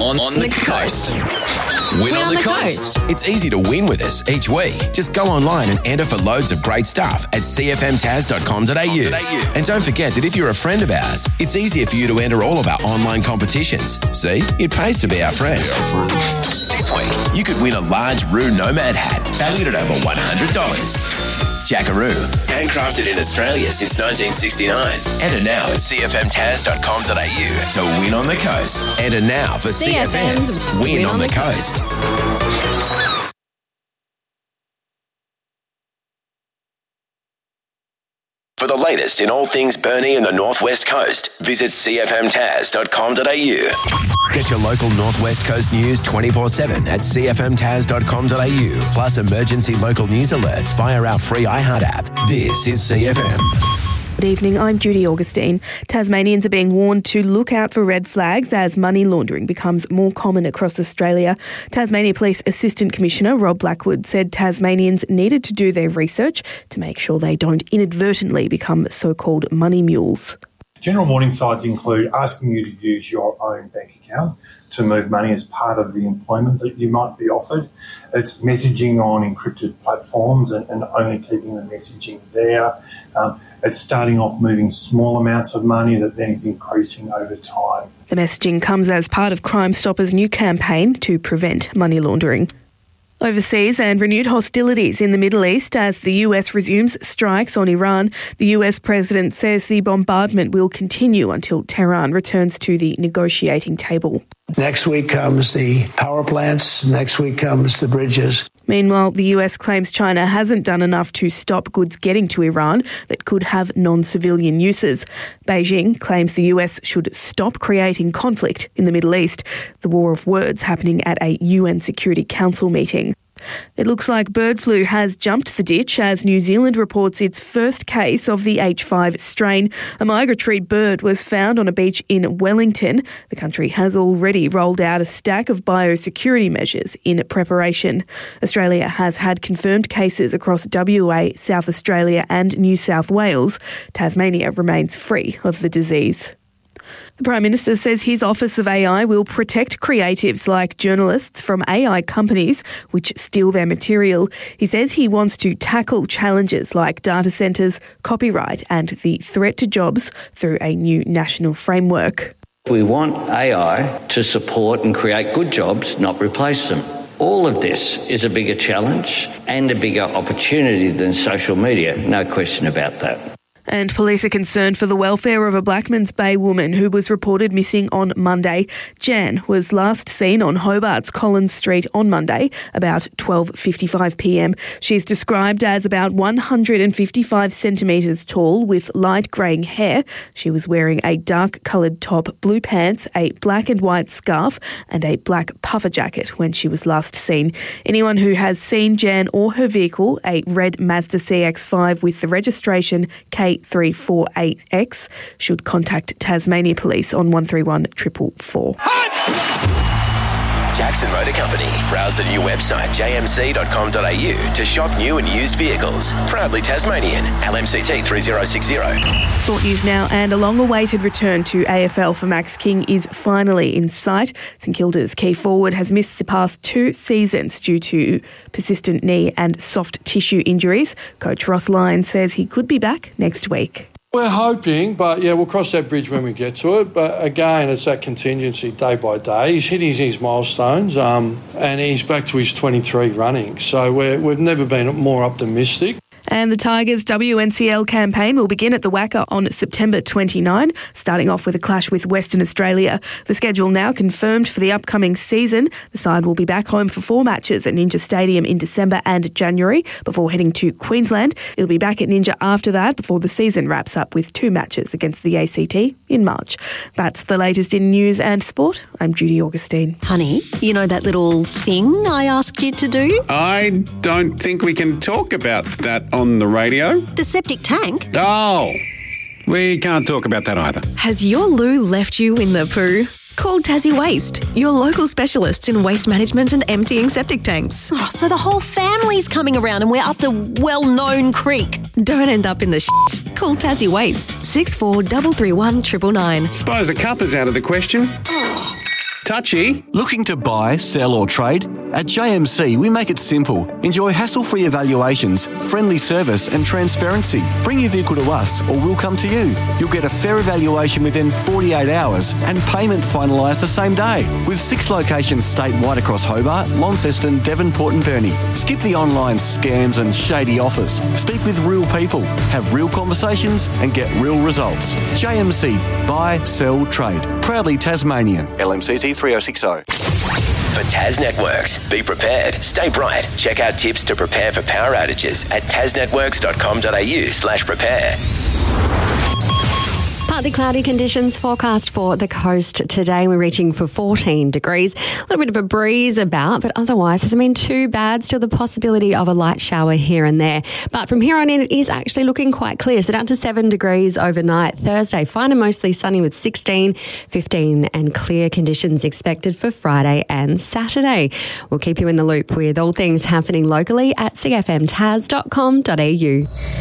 on the coast. Win on the coast. It's easy to win with us each week. Just go online and enter for loads of great stuff at cfmtaz.com.au. And don't forget that if you're a friend of ours, it's easier for you to enter all of our online competitions. See, it pays to be our friend. This week, you could win a large Roo Nomad hat valued at over $100. Jackaroo, handcrafted in Australia since 1969. Enter now at cfmtaz.com.au to win on the coast. Enter now for CFM's Win on the Coast. For the latest in all things Burnie and the Northwest Coast, visit cfmtaz.com.au. Get your local Northwest Coast news 24/7 at cfmtaz.com.au. Plus emergency local news alerts via our free iHeart app. This is CFM. Good evening, I'm Judy Augustine. Tasmanians are being warned to look out for red flags as money laundering becomes more common across Australia. Tasmania Police Assistant Commissioner Rob Blackwood said Tasmanians needed to do their research to make sure they don't inadvertently become so-called money mules. General warning signs include asking you to use your own bank account to move money as part of the employment that you might be offered. It's messaging on encrypted platforms and only keeping the messaging there. It's starting off moving small amounts of money that then is increasing over time. The messaging comes as part of Crime Stoppers' new campaign to prevent money laundering. Overseas and renewed hostilities in the Middle East as the US resumes strikes on Iran. The US president says the bombardment will continue until Tehran returns to the negotiating table. Next week comes the power plants. Next week comes the bridges. Meanwhile, the US claims China hasn't done enough to stop goods getting to Iran that could have non-civilian uses. Beijing claims the US should stop creating conflict in the Middle East, the war of words happening at a UN Security Council meeting. It looks like bird flu has jumped the ditch as New Zealand reports its first case of the H5 strain. A migratory bird was found on a beach in Wellington. The country has already rolled out a stack of biosecurity measures in preparation. Australia has had confirmed cases across WA, South Australia and New South Wales. Tasmania remains free of the disease. The Prime Minister says his Office of AI will protect creatives like journalists from AI companies which steal their material. He says he wants to tackle challenges like data centres, copyright and the threat to jobs through a new national framework. We want AI to support and create good jobs, not replace them. All of this is a bigger challenge and a bigger opportunity than social media, no question about that. And police are concerned for the welfare of a Blackmans Bay woman who was reported missing on Monday. Jan was last seen on Hobart's Collins Street on Monday, about 12:55pm. She's described as about 155 centimetres tall with light greying hair. She was wearing a dark-coloured top, blue pants, a black and white scarf and a black puffer jacket when she was last seen. Anyone who has seen Jan or her vehicle, a red Mazda CX-5 with the registration K348X, should contact Tasmania Police on 131 444. Jackson Motor Company. Browse the new website jmc.com.au to shop new and used vehicles. Proudly Tasmanian. LMCT 3060. Sport news now, and a long-awaited return to AFL for Max King is finally in sight. St Kilda's key forward has missed the past 2 seasons due to persistent knee and soft tissue injuries. Coach Ross Lyons says he could be back next week. We're hoping, but we'll cross that bridge when we get to it. But again, it's that contingency day by day. He's hitting his milestones and he's back to his 23 running. So we've never been more optimistic. And the Tigers' WNCL campaign will begin at the WACA on September 29, starting off with a clash with Western Australia. The schedule now confirmed for the upcoming season. The side will be back home for 4 matches at Ninja Stadium in December and January before heading to Queensland. It'll be back at Ninja after that before the season wraps up with 2 matches against the ACT in March. That's the latest in news and sport. I'm Judy Augustine. Honey, you know that little thing I asked you to do? I don't think we can talk about that on the radio. The septic tank? Oh, we can't talk about that either. Has your loo left you in the poo? Call Tassie Waste, your local specialists in waste management and emptying septic tanks. Oh, so the whole family's coming around and we're up the well-known creek. Don't end up in the shit. Call Tassie Waste, 64 331 999. Suppose a cup is out of the question. Touchy. Looking to buy, sell or trade? At JMC, we make it simple. Enjoy hassle-free evaluations, friendly service and transparency. Bring your vehicle to us or we'll come to you. You'll get a fair evaluation within 48 hours and payment finalised the same day. With 6 locations statewide across Hobart, Launceston, Devonport and Burnie. Skip the online scams and shady offers. Speak with real people, have real conversations and get real results. JMC, buy, sell, trade. Proudly Tasmanian. LMCT 3060. For Tas Networks, be prepared, stay bright. Check out tips to prepare for power outages at tasnetworks.com.au/prepare. Partly cloudy conditions forecast for the coast today. We're reaching for 14 degrees. A little bit of a breeze about, but otherwise hasn't been too bad. Still the possibility of a light shower here and there. But from here on in, it is actually looking quite clear. So down to 7 degrees overnight. Thursday, fine and mostly sunny with 16, 15 and clear conditions expected for Friday and Saturday. We'll keep you in the loop with all things happening locally at cfmtas.com.au.